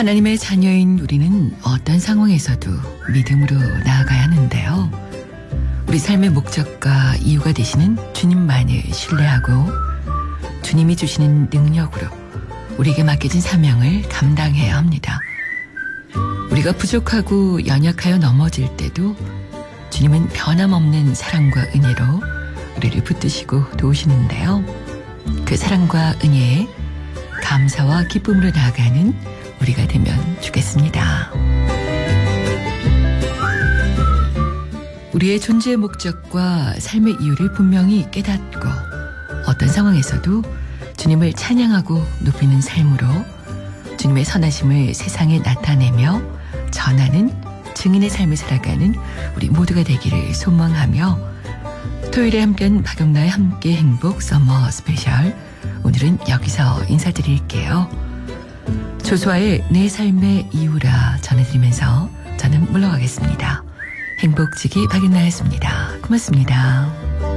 하나님의 자녀인 우리는 어떤 상황에서도 믿음으로 나아가야 하는데요. 우리 삶의 목적과 이유가 되시는 주님만을 신뢰하고 주님이 주시는 능력으로 우리에게 맡겨진 사명을 감당해야 합니다. 우리가 부족하고 연약하여 넘어질 때도 주님은 변함없는 사랑과 은혜로 우리를 붙드시고 도우시는데요. 그 사랑과 은혜에 감사와 기쁨으로 나아가는 우리가 되면 좋겠습니다. 우리의 존재의 목적과 삶의 이유를 분명히 깨닫고 어떤 상황에서도 주님을 찬양하고 높이는 삶으로 주님의 선하심을 세상에 나타내며 전하는 증인의 삶을 살아가는 우리 모두가 되기를 소망하며 토요일에 함께한 박영나의 함께 행복 서머 스페셜, 오늘은 여기서 인사드릴게요. 조수아의 내 삶의 이유라 전해드리면서 저는 물러가겠습니다. 행복지기 박윤나였습니다. 고맙습니다.